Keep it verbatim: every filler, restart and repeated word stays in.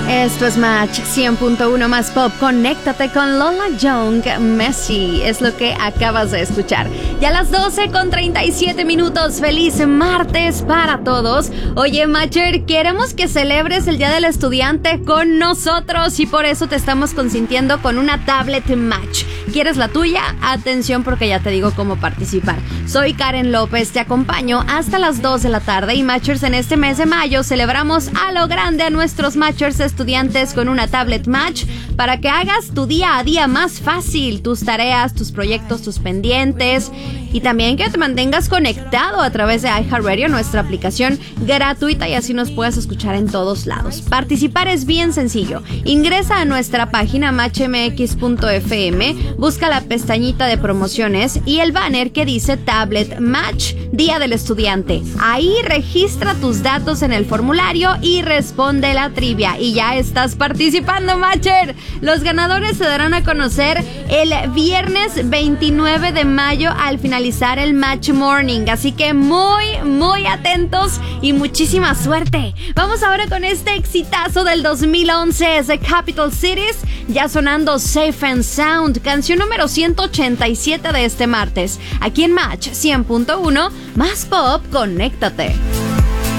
Esto es Match cien punto uno más Pop. Conéctate con Lola Young, Messi. Es lo que acabas de escuchar. Ya a las doce con treinta y siete minutos. Feliz martes para todos. Oye, Matcher, queremos que celebres el Día del Estudiante con nosotros y por eso te estamos consintiendo con una tablet Match. ¿Quieres la tuya? Atención porque ya te digo cómo participar. Soy Karen López, te acompaño hasta las dos de la tarde y Matchers, en este mes de mayo celebramos a lo grande a nuestros Matchers estudiantes con una tablet Match para que hagas tu día a día más fácil, tus tareas, tus proyectos, tus pendientes y también que te mantengas conectado a través de iHeartRadio, nuestra aplicación gratuita, y así nos puedas escuchar en todos lados. Participar es bien sencillo. Ingresa a nuestra página match m x punto f m, busca la pestañita de promociones y el banner que dice Tablet Match Día del Estudiante. Ahí registra tus datos en el formulario y responde la trivia y ya estás participando, Matcher. Los ganadores se darán a conocer el viernes veintinueve de mayo al finalizar el Match Morning, así que muy, muy atentos y muchísima suerte. Vamos ahora con este exitazo del dos mil once, es The Capital Cities, ya sonando Safe and Sound, canción número ciento ochenta y siete de este martes, aquí en Match cien punto uno, más Pop, conéctate.